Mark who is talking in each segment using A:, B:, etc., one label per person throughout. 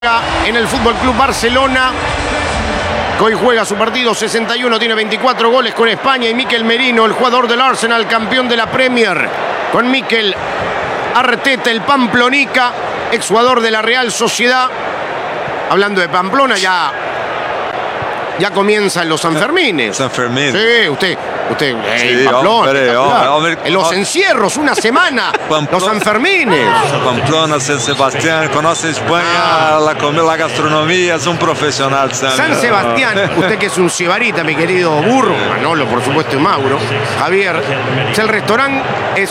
A: En el Fútbol Club Barcelona, que hoy juega su partido 61, tiene 24 goles con España, y Mikel Merino, el jugador del Arsenal, campeón de la Premier, con Mikel Arteta, el Pamplonica, exjugador de la Real Sociedad. Hablando de Pamplona, ya comienzan los Sanfermines.
B: San Fermín.
A: Sí, usted
B: Sí,
A: Pamplona,
B: hombre,
A: en los encierros, una semana, los Sanfermines.
B: Pamplona, San Sebastián, conoce España, la gastronomía, es un profesional.
A: San Sebastián, usted que es un sibarita, mi querido burro, Manolo, por supuesto, y Mauro, Javier, es el restaurante,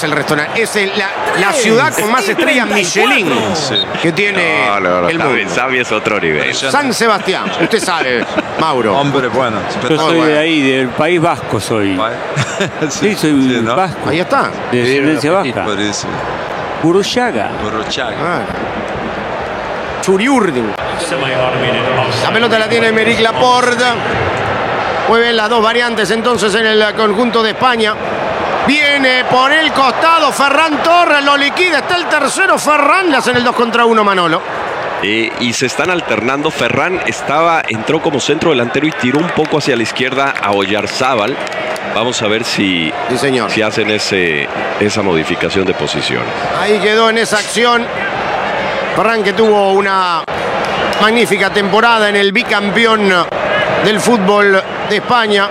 A: la ciudad con más estrellas Michelin que tiene el mundo.
C: Xavi es otro nivel.
A: San Sebastián, usted sabe, Mauro.
B: Hombre, bueno.
D: Yo soy de ahí, del País Vasco soy. Sí, soy
B: ¿no?
D: vasco.
A: Ahí está.
D: De descendencia vasca.
B: Por eso.
D: Burruchaga.
A: Ah. Churiurdin. La pelota la tiene Aymeric Laporte. Mueven las dos variantes entonces en el conjunto de España. Viene por el costado Ferran Torres, lo liquida, está el tercero Ferran, le hacen el 2 contra 1 Manolo.
C: Y se están alternando. Ferran entró como centro delantero y tiró un poco hacia la izquierda a Oyarzábal. Vamos a ver si hacen esa modificación de posiciones.
A: Ahí quedó en esa acción Ferran, que tuvo una magnífica temporada en el bicampeón del fútbol de España.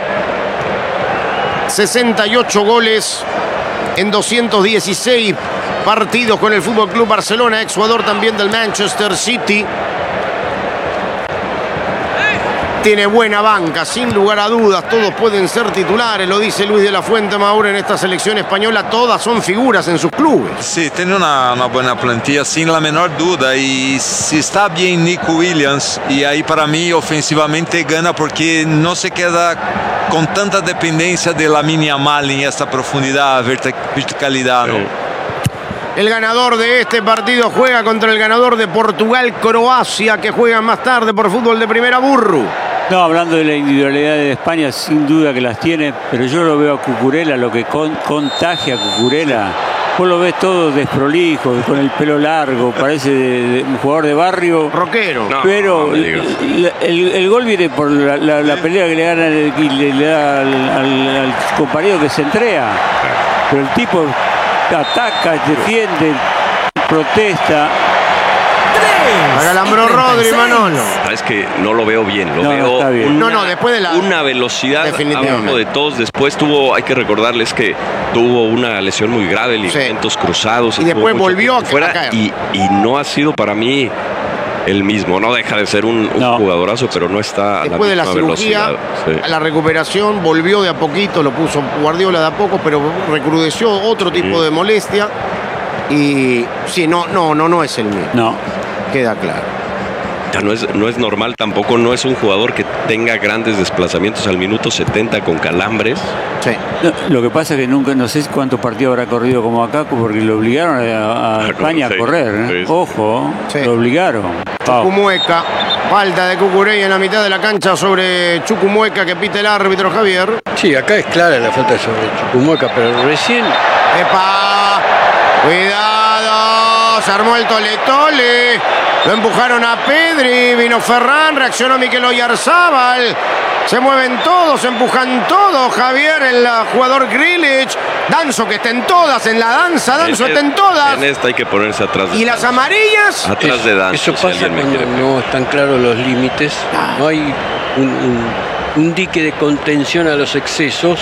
A: 68 goles en 216 partidos con el Fútbol Club Barcelona, exjugador también del Manchester City. Tiene buena banca, sin lugar a dudas, todos pueden ser titulares, lo dice Luis de la Fuente, Mauro, en esta selección española, todas son figuras en sus clubes.
B: Sí, tiene una buena plantilla, sin la menor duda, y si está bien Nico Williams, y ahí para mí ofensivamente gana porque no se queda con tanta dependencia de Lamine Yamal en esta profundidad, verticalidad, ¿no?
A: El ganador de este partido juega contra el ganador de Portugal-Croacia, que juegan más tarde por fútbol de primera, Burru.
D: No, hablando de la individualidad de España, sin duda que las tiene, pero yo lo veo a Cucurella, lo que contagia a Cucurella. Vos lo ves todo desprolijo, con el pelo largo, parece un jugador de barrio.
A: Rockero.
C: No,
D: pero el gol viene por la pelea que le gana y le da al compañero que se entrega. Pero el tipo ataca, defiende, protesta.
A: Acalambró Rodri, Manolo.
C: Es que no lo veo bien. Lo veo
D: está bien.
A: Después de
C: una velocidad abajo de todos. Después hay que recordarles que tuvo una lesión muy grave, ligamentos cruzados.
A: Y después volvió a caer.
C: Y no ha sido para mí el mismo. No deja de ser un jugadorazo, pero no está
A: después
C: a la misma
A: de la cirugía,
C: velocidad.
A: la recuperación, volvió de a poquito, lo puso Guardiola de a poco, pero recrudeció otro tipo de molestia. Y sí, no es el mismo.
D: No.
A: Queda claro.
C: Ya no es normal tampoco, no es un jugador que tenga grandes desplazamientos al minuto 70 con calambres.
A: Sí.
D: No, lo que pasa es que nunca, no sé cuántos partidos habrá corrido como acá, porque lo obligaron a España a correr.
C: Sí.
D: Ojo,
A: Sí.
D: lo obligaron.
A: Chucumueca, falta de Cucurella en la mitad de la cancha sobre Chucumueca, que pita el árbitro, Javier.
E: Sí, acá es clara la falta sobre Chucumueca, pero recién...
A: ¡Epa! ¡Cuidado! Se armó el tole-tole. Lo empujaron a Pedri. Vino Ferran. Reaccionó Mikel Oyarzábal. Se mueven todos, se empujan todos. Javier, el jugador Grealish. Danzo, que está en todas. En la danza, Danzo está en todas.
C: En esta hay que ponerse atrás.
A: ¿Y las amarillas?
C: Atrás de Danzo.
E: Eso pasa cuando no están claros los límites. No hay un dique de contención a los excesos.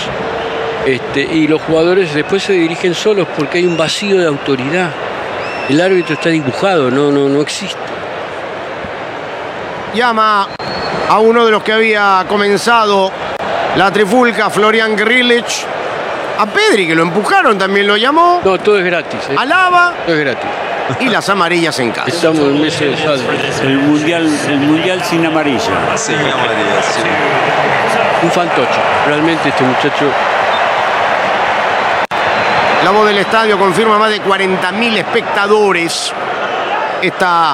E: Y los jugadores después se dirigen solos porque hay un vacío de autoridad. El árbitro está dibujado, no existe.
A: Llama a uno de los que había comenzado la trifulca, Florian Grealish. A Pedri, que lo empujaron, también lo llamó.
E: No, todo es gratis.
A: Alaba.
E: Todo es gratis.
A: Y las amarillas en casa.
E: Estamos en meses de saldo.
D: El mundial sin amarilla.
B: Sí, amarilla, sí.
E: Un fantoche. Realmente este muchacho...
A: La voz del estadio confirma más de 40.000 espectadores esta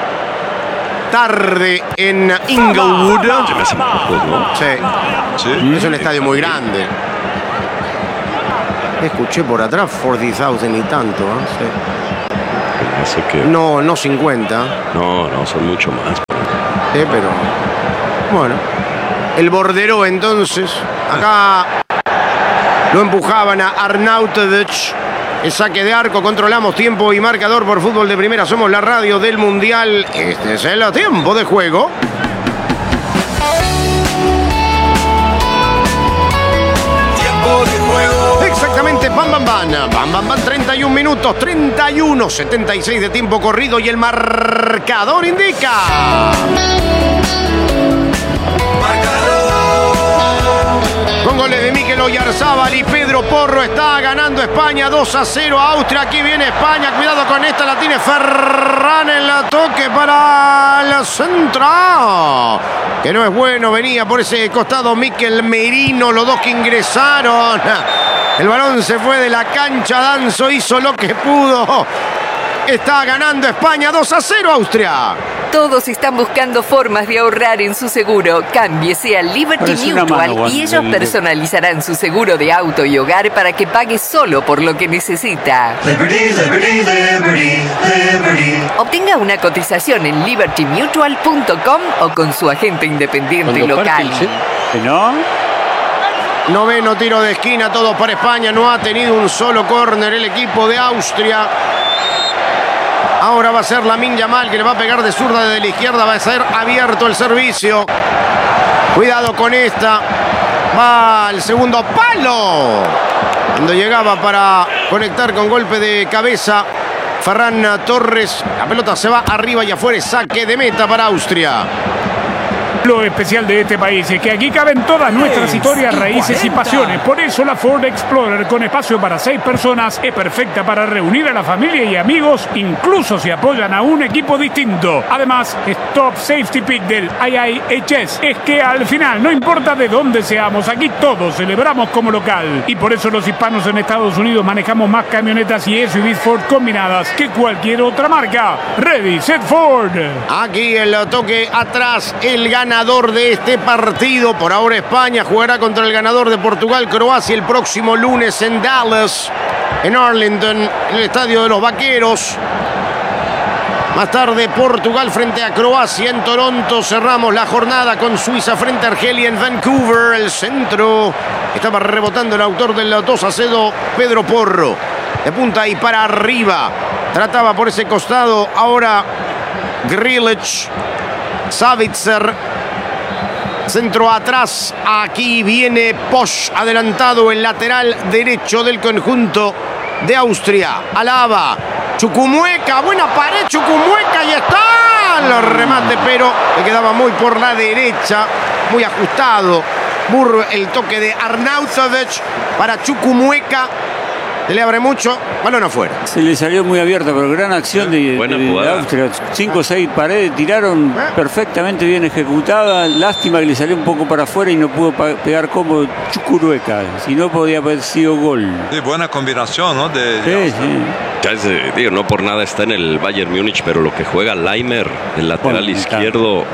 A: tarde en Inglewood.
C: Se me hace pocos, ¿no?
A: Sí. Es un estadio muy grande. Escuché por atrás 40,000 y tanto. Sí.
C: Así que...
A: No 50.
C: No, son mucho más.
A: Pero bueno, el bordero entonces. Acá lo empujaban a Arnautovic. El saque de arco, controlamos tiempo y marcador por Fútbol de Primera. Somos la radio del Mundial. Este es el tiempo de juego. Exactamente, bam, 31 minutos, 31-76 de tiempo corrido y el marcador indica. Con goles de Mikel Oyarzábal y Pedro Porro está ganando España 2-0 a Austria. Aquí viene España, cuidado con esta, la tiene Ferran en la toque para el centro. Que no es bueno, venía por ese costado Mikel Merino, los dos que ingresaron. El balón se fue de la cancha, Danzo hizo lo que pudo. Está ganando España 2-0 Austria.
F: Todos están buscando formas de ahorrar en su seguro. Cámbiese a Liberty Mutual y ellos personalizarán su seguro de auto y hogar para que pague solo por lo que necesita.
G: Liberty, Liberty, Liberty, Liberty.
F: Obtenga una cotización en libertymutual.com o con su agente independiente local.
A: Noveno tiro de esquina, todo para España. No ha tenido un solo córner el equipo de Austria. Ahora va a ser Lamine Yamal que le va a pegar de zurda desde la izquierda. Va a ser abierto el servicio. Cuidado con esta. Va al segundo palo. Cuando llegaba para conectar con golpe de cabeza Ferran Torres. La pelota se va arriba y afuera. Saque de meta para Austria.
H: Lo especial de este país es que aquí caben todas nuestras historias, raíces y pasiones. Por eso la Ford Explorer, con espacio para 6 personas, es perfecta para reunir a la familia y amigos, incluso si apoyan a un equipo distinto. Además, es Top Safety Pick del IIHS. Es que al final, no importa de dónde seamos, aquí todos celebramos como local. Y por eso los hispanos en Estados Unidos manejamos más camionetas y SUVs Ford combinadas que cualquier otra marca. Ready, set, Ford.
A: Aquí el toque atrás, el ganador de este partido. Por ahora España jugará contra el ganador de Portugal-Croacia el próximo lunes en Dallas, en Arlington, en el estadio de los Vaqueros. Más tarde Portugal frente a Croacia en Toronto. Cerramos la jornada con Suiza frente a Argelia en Vancouver. El centro estaba rebotando el autor del 2-0, Pedro Porro. De punta y para arriba. Trataba por ese costado. Ahora Grilic. Savitzer. Centro atrás, aquí viene Posch, adelantado el lateral derecho del conjunto de Austria. Alaba, Chukwuemeka, buena pared, Chukwuemeka, y está el remate, pero le quedaba muy por la derecha, muy ajustado. El toque de Arnautovic para Chukwuemeka. Se le abre mucho, balón afuera.
D: Se le salió muy abierta, pero gran acción de Austria. 5 o 6 paredes tiraron perfectamente bien ejecutada. Lástima que le salió un poco para afuera y no pudo pegar como Chukwuemeka. Si no, podía haber sido gol.
B: Sí, buena combinación, ¿no?
C: Digo, no por nada está en el Bayern Múnich, pero lo que juega Laimer, el lateral izquierdo.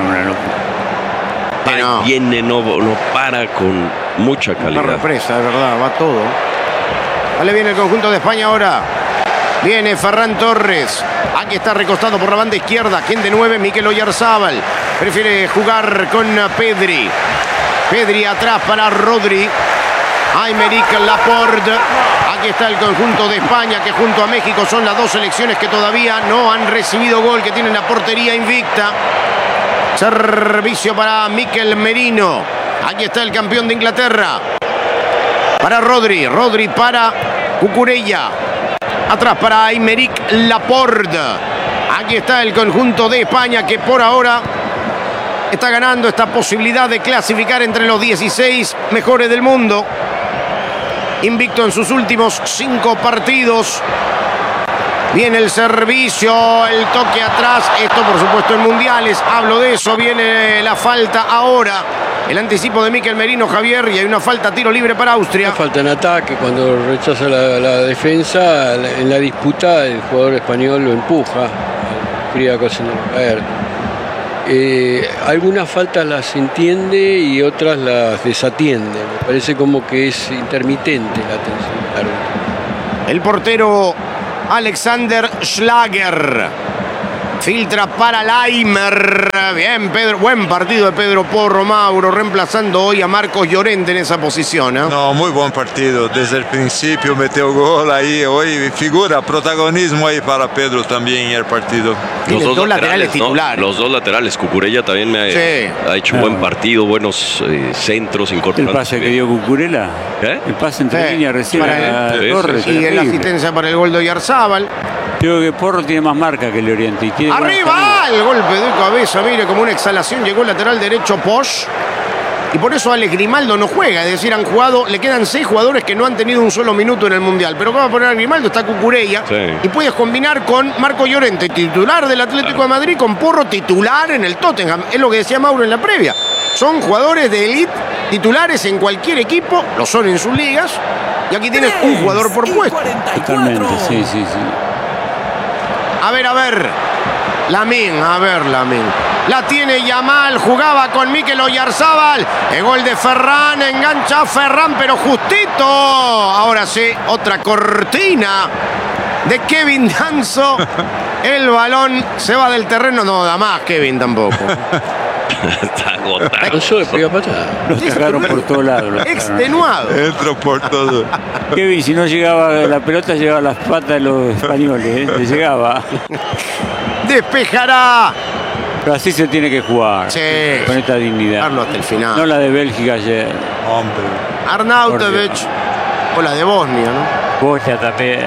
C: Viene, no para, con mucha calidad.
A: Una represa, de verdad, va todo. Vale bien el conjunto de España ahora. Viene Ferran Torres. Aquí está recostado por la banda izquierda. ¿Quién de 9? Mikel Oyarzábal. Prefiere jugar con Pedri. Pedri atrás para Rodri. Aymeric Laporte. Aquí está el conjunto de España, que junto a México son las dos selecciones que todavía no han recibido gol, que tienen la portería invicta. Servicio para Mikel Merino. Aquí está el campeón de Inglaterra. Para Rodri. Rodri para Cucurella. Atrás para Aymeric Laporte. Aquí está el conjunto de España, que por ahora está ganando esta posibilidad de clasificar entre los 16 mejores del mundo. Invicto en sus últimos 5 partidos. Viene el servicio, el toque atrás. Esto, por supuesto, en mundiales. Hablo de eso. Viene la falta ahora. El anticipo de Mikel Merino, Javier, y hay una falta, tiro libre para Austria.
E: Una falta en ataque, cuando rechaza la defensa, en la disputa el jugador español lo empuja. Algunas faltas las entiende y otras las desatiende. Me parece como que es intermitente la atención.
A: El portero Alexander Schlager. Filtra para Laimer. Bien, Pedro. Buen partido de Pedro Porro, Mauro, reemplazando hoy a Marcos Llorente en esa posición.
B: No, muy buen partido. Desde el principio metió gol ahí. Hoy figura protagonismo ahí para Pedro también en el partido.
C: Los dos laterales titulares. Los dos laterales. Cucurella también ha hecho buen partido, buenos centros incorporados.
D: El pase que dio Cucurella. El pase entre líneas recién a Torres.
A: Y en la asistencia para el gol de Oyarzábal.
D: Creo que Porro tiene más marca que el Oriente. Y tiene
A: ¡arriba! El golpe de cabeza, mire, como una exhalación. Llegó el lateral derecho Posch. Y por eso Alex Grimaldo no juega. Es decir, han jugado, le quedan 6 jugadores que no han tenido un solo minuto en el Mundial. Pero ¿cómo va a poner a Grimaldo? Está Cucurella. Y puedes combinar con Marco Llorente, titular del Atlético de Madrid, con Porro, titular en el Tottenham. Es lo que decía Mauro en la previa. Son jugadores de élite, titulares en cualquier equipo. Lo son en sus ligas. Y aquí tienes un jugador por puesto.
D: Totalmente, sí.
A: A ver. Lamine. La tiene Yamal, jugaba con Mikel Oyarzábal. El gol de Ferran, engancha a Ferran, pero justito. Ahora sí, otra cortina de Kevin Danso. El balón se va del terreno. No da más Kevin tampoco.
C: Está agotado.
D: Lo sacaron por todos lados.
A: Extenuado.
B: Entró por todo.
D: Kevin, si no llegaba la pelota, llegaba a las patas de los españoles. Le llegaba.
A: Despejará.
D: Pero así se tiene que jugar.
A: Sí.
D: Con esta dignidad.
A: Darlo hasta el final.
D: No la de Bélgica ayer.
B: Hombre.
A: Arnautovic. O la de Bosnia, ¿no?
D: Bosnia también.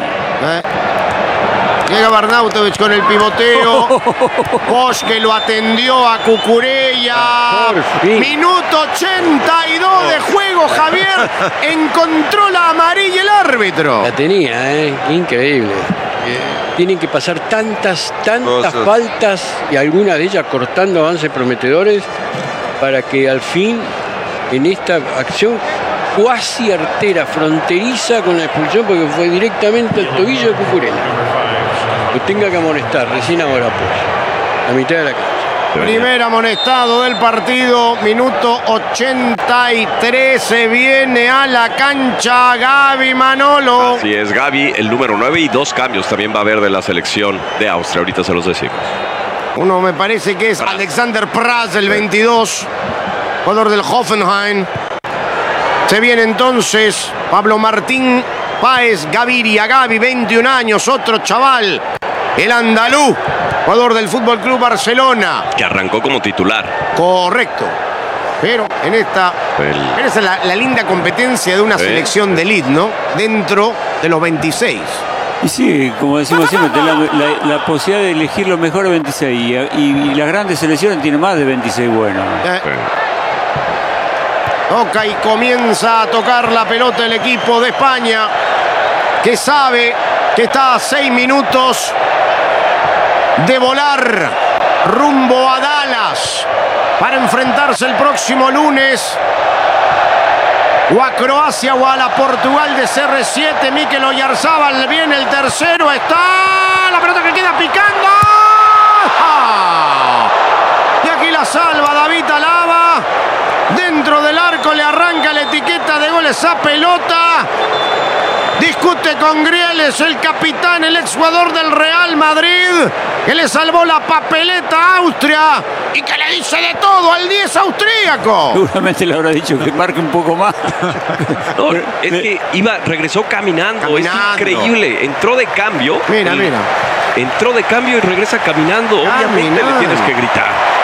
A: Llega Arnautovic con el pivoteo. Bosch que lo atendió a Cucurella. Minuto 82 de juego, Javier. Encontró la amarilla el árbitro.
E: La tenía, increíble. Tienen que pasar tantas faltas y algunas de ellas cortando avances prometedores para que al fin, en esta acción cuasi artera, fronteriza con la expulsión, porque fue directamente al tobillo de Cucurella, lo tenga que amonestar recién ahora, pues, a mitad de la cancha.
A: Primer amonestado del partido, minuto 83, se viene a la cancha Gaby Manolo.
C: Así es, Gaby, el número 9, y 2 cambios también va a haber de la selección de Austria, ahorita se los decimos.
A: Uno me parece que es Alexander Praz, el 22, jugador del Hoffenheim. Se viene entonces Pablo Martín Páez Gaviria, Gaby, 21 años, otro chaval, el andaluz, jugador del Fútbol Club Barcelona.
C: Que arrancó como titular.
A: Correcto. Pero en esta es la linda competencia de una selección de elite, ¿no? Dentro de los 26.
D: Y sí, como decimos siempre, la posibilidad de elegir los mejores 26. Y las grandes selecciones tienen más de 26 buenos.
A: Toca y comienza a tocar la pelota el equipo de España, que sabe que está a 6 minutos de volar rumbo a Dallas para enfrentarse el próximo lunes o a Croacia o a la Portugal de CR7. Mikel Oyarzábal, viene el tercero, está la pelota que queda picando. Y aquí la salva David Alaba. Dentro del arco le arranca la etiqueta de goles a pelota. Discute con Grieles, el capitán, el exjugador del Real Madrid, que le salvó la papeleta a Austria y que le dice de todo al 10 austríaco.
D: Seguramente le habrá dicho que marque un poco más.
C: No, es que regresó caminando. Es increíble. Entró de cambio.
A: Mira.
C: Entró de cambio y regresa caminando. Obviamente le tienes que gritar.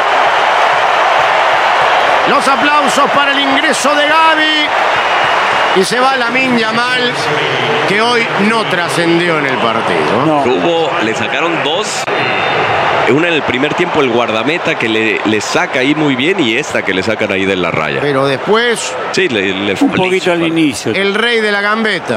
A: Los aplausos para el ingreso de Gaby. Y se va Lamine Yamal, que hoy no trascendió en el partido.
C: No. Le sacaron 2. Una en el primer tiempo, el guardameta que le saca ahí muy bien, y esta que le sacan ahí de la raya.
A: Pero después...
C: Sí,
D: un poquito al inicio.
A: El rey de la gambeta.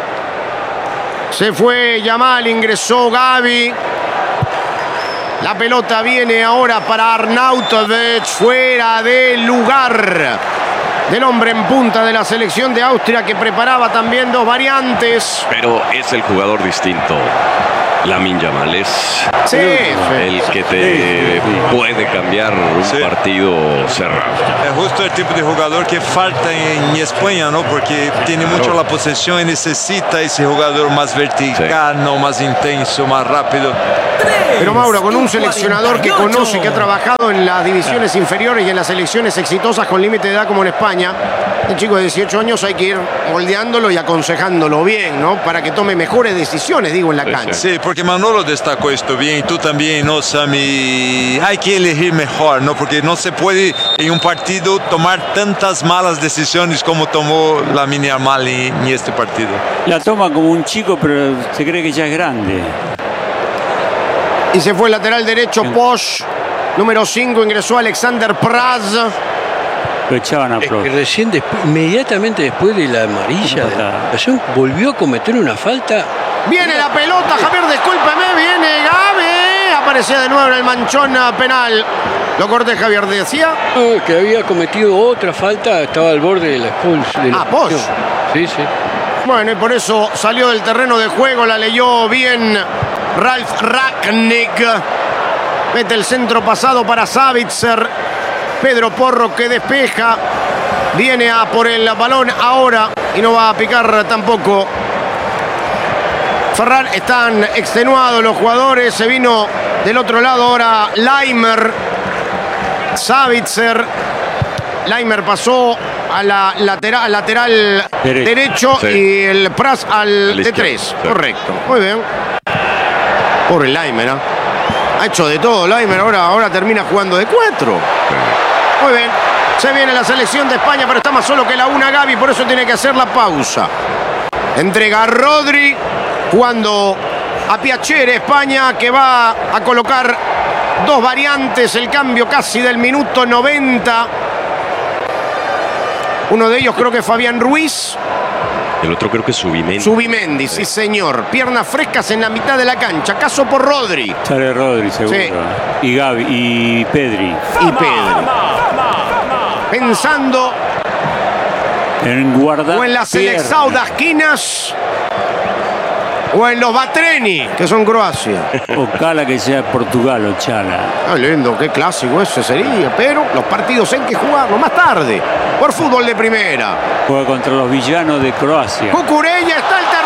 A: Se fue Yamal, ingresó Gaby. La pelota viene ahora para Arnautovic, fuera de lugar del hombre en punta de la selección de Austria, que preparaba también 2 variantes.
C: Pero es el jugador distinto. Lamine Yamal es el que te puede cambiar un partido cerrado.
B: Es justo el tipo de jugador que falta en España, ¿no? Porque tiene mucho la posesión y necesita ese jugador más vertical, ¿no? Más intenso, más rápido.
A: Pero Mauro, con un seleccionador que conoce, que ha trabajado en las divisiones inferiores y en las selecciones exitosas con límite de edad como en España, el chico de 18 años hay que ir moldeándolo y aconsejándolo bien, ¿no? Para que tome mejores decisiones, digo, en la cancha.
B: Sí, porque Manolo destacó esto bien, y tú también, ¿no, Sammy? Hay que elegir mejor, ¿no? Porque no se puede en un partido tomar tantas malas decisiones como tomó Lamine Yamal en este partido.
D: La toma como un chico, pero se cree que ya es grande.
A: Y se fue el lateral derecho Posch. Número 5 ingresó Alexander Praz.
D: Lo echaban a Praz.
E: Recién, inmediatamente después de la amarilla de la ocasión, volvió a cometer una falta.
A: Viene la pelota, Javier, discúlpeme, viene Gaby. Aparecía de nuevo en el manchón penal. Lo corté, Javier, decía.
E: Que había cometido otra falta, estaba al borde de la expulsión.
A: Posch.
E: Sí, sí.
A: Bueno, y por eso salió del terreno de juego, la leyó bien Ralf Rangnick. Mete el centro pasado para Savitzer. Pedro Porro que despeja. Viene a por el balón ahora y no va a picar tampoco. Ferran, están extenuados los jugadores. Se vino del otro lado ahora Laimer. Savitzer. Laimer pasó a la lateral derecho y el Praz al de 3. Correcto. Muy bien. Pobre Laimer, ¿eh? Ha hecho de todo Laimer, ahora termina jugando de 4. Muy bien. Se viene la selección de España, pero está más solo que la una Gaby, por eso tiene que hacer la pausa. Entrega a Rodri, jugando a Piacere, España, que va a colocar dos variantes, el cambio casi del minuto 90. Uno de ellos creo que es Fabián Ruiz.
C: El otro creo que es Subimendi.
A: Subimendi, sí señor. Piernas frescas en la mitad de la cancha. Caso por Rodri.
D: Sale Rodri, seguro.
A: Sí.
D: Y Gaby, y Pedri.
A: Pensando
D: en guardar
A: o en las Selexaudas esquinas o en los Batreni, que son Croacia.
D: Ojalá que sea Portugal o Chala.
A: Lindo, qué clásico ese sería. Pero los partidos hay que jugarlo más tarde por fútbol de primera.
D: Juega contra los villanos de Croacia.
A: Cucurella está el